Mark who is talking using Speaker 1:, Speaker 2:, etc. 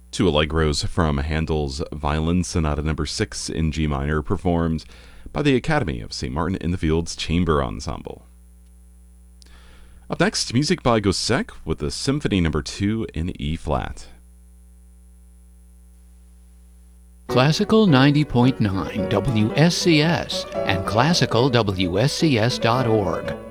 Speaker 1: Two allegros from Handel's Violin Sonata No. 6 in G minor, performed by the Academy of St. Martin in the Fields Chamber Ensemble. Up next, music by Gossec with the Symphony No. 2 in E-flat.
Speaker 2: Classical 90.9 WSCS and classicalwscs.org.